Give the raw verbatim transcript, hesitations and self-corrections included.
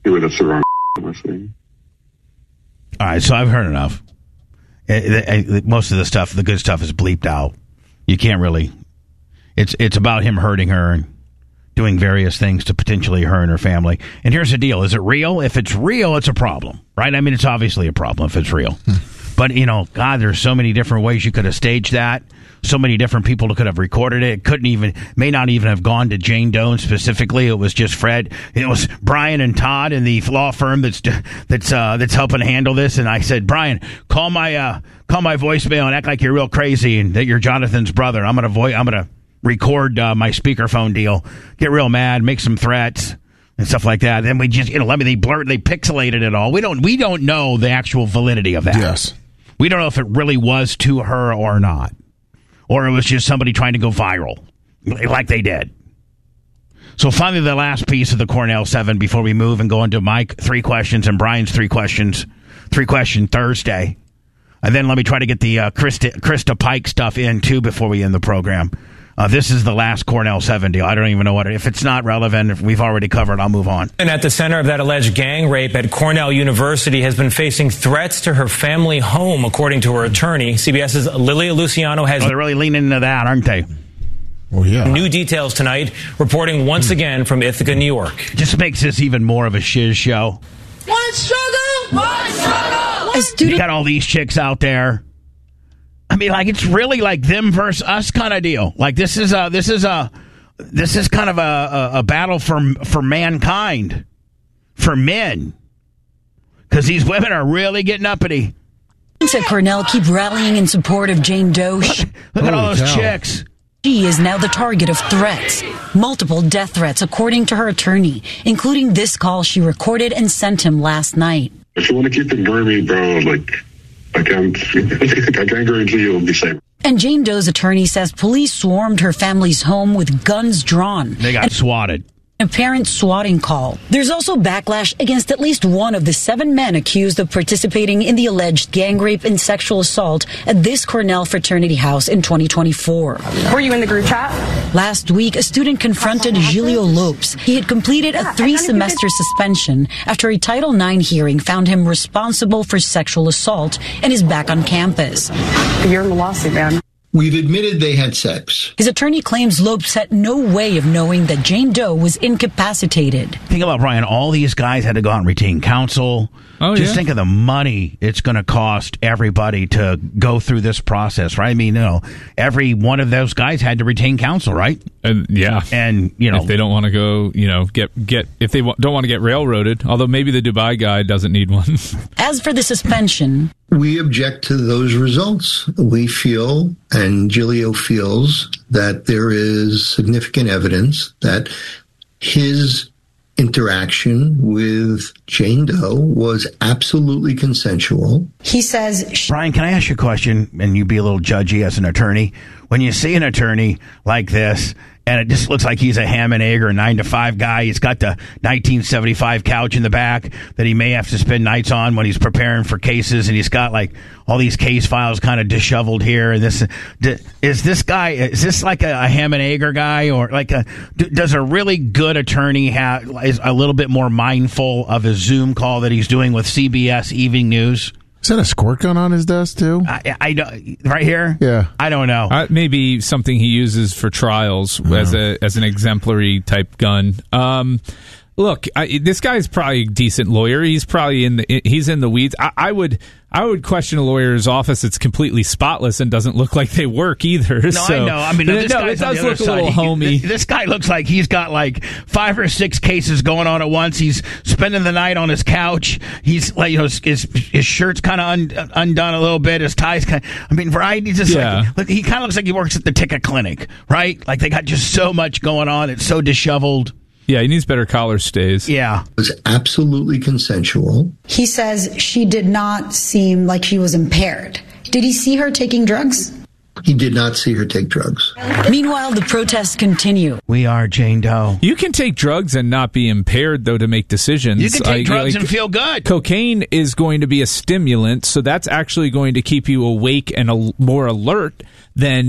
Anyway, that's the wrong thing. All right, so I've heard enough. Most of the stuff, the good stuff, is bleeped out. You can't really. It's it's about him hurting her and doing various things to potentially her and her family. And here's the deal: is it real? If it's real, it's a problem, right? I mean, it's obviously a problem if it's real. But you know, God, there's so many different ways you could have staged that. So many different people could have recorded it. It couldn't even, may not even have gone to Jane Doe specifically. It was just Fred. It was Brian and Todd in the law firm that's that's uh, that's helping handle this. And I said, Brian, call my uh, call my voicemail and act like you're real crazy and that you're Jonathan's brother. I'm gonna vo- I'm gonna record uh, my speakerphone deal. Get real mad, make some threats and stuff like that. Then we just, you know, let me they blurred, they pixelated it all. We don't we don't know the actual validity of that. Yes, we don't know if it really was to her or not. Or it was just somebody trying to go viral, like they did. So finally, the last piece of the Cornell seven before we move and go into my three questions and Brian's three questions, three question Thursday. And then let me try to get the uh, Krista, Krista Pike stuff in, too, before we end the program. Uh, this is the last Cornell seven deal. I don't even know what it, if it's not relevant, if we've already covered, I'll move on. And at the center of that alleged gang rape at Cornell University has been facing threats to her family home, according to her attorney. CBS's Lilia Luciano has... Oh, they're really leaning into that, aren't they? Oh, yeah. New details tonight, reporting once again from Ithaca, New York. Just makes this even more of a shiz show. One struggle! One struggle! A student- you got all these chicks out there. I mean, like, it's really like them versus us kind of deal. Like, this is a, this is a, this is kind of a, a, a battle for for mankind, for men, because these women are really getting uppity. At Cornell keep rallying in support of Jane Doe. Look, look at all those cow. chicks. She is now the target of threats, multiple death threats, according to her attorney, including this call she recorded and sent him last night. If you want to keep ignoring me, bro, like, I can't, I can't guarantee you'll be safe. And Jane Doe's attorney says police swarmed her family's home with guns drawn. They got and swatted. A parent swatting call. There's also backlash against at least one of the seven men accused of participating in the alleged gang rape and sexual assault at this Cornell fraternity house in twenty twenty-four. Were you in the group chat? Last week, a student confronted Gilio Lopes. He had completed a three-semester suspension after a Title nine hearing found him responsible for sexual assault and is back on campus. You're in the lawsuit, man. We've admitted they had sex. His attorney claims Lopes had no way of knowing that Jane Doe was incapacitated. Think about, Brian, all these guys had to go out and retain counsel. Oh, Just yeah. think of the money it's going to cost everybody to go through this process, right? I mean, you know, every one of those guys had to retain counsel, right? And yeah, and you know, if they don't want to go, you know, get get if they w- don't want to get railroaded, although maybe the Dubai guy doesn't need one. As for the suspension, we object to those results. We feel, and Gilio feels, that there is significant evidence that his interaction with Jane Doe was absolutely consensual. He says... Brian, can I ask you a question, and you be a little judgy as an attorney? When you see an attorney like this, and it just looks like he's a ham and egg or a nine to five guy, he's got the nineteen seventy-five couch in the back that he may have to spend nights on when he's preparing for cases, and he's got like all these case files kind of disheveled here. And this is this guy, is this like a, a ham and egger guy, or like a, does a really good attorney have, is a little bit more mindful of his Zoom call that he's doing with C B S Evening News? Is that a squirt gun on his desk, too? I, I don't, right here? Yeah. I don't know. Uh, maybe something he uses for trials Yeah. as a as an exemplary type gun. Um, look, I, this guy's probably a decent lawyer. He's probably in the he's in the weeds. I, I would I would question a lawyer's office that's completely spotless and doesn't look like they work either. No, so, I know. I mean, no, this no, guy's it on does the look other a little side. homey. He, this guy looks like he's got like five or six cases going on at once. He's spending the night on his couch. He's like, you know, his his shirt's kind of un, undone a little bit. His tie's kind. I mean, variety. Just Yeah. like look, he kind of looks like he works at the ticket clinic, right? Like they got just so much going on. It's so disheveled. Yeah, he needs better collar stays. Yeah. It was absolutely consensual. He says she did not seem like she was impaired. Did he see her taking drugs? He did not see her take drugs. Meanwhile, the protests continue. We are Jane Doe. You can take drugs and not be impaired, though, to make decisions. You can take Like- drugs like, and feel good. Cocaine is going to be a stimulant, so that's actually going to keep you awake and a, more alert than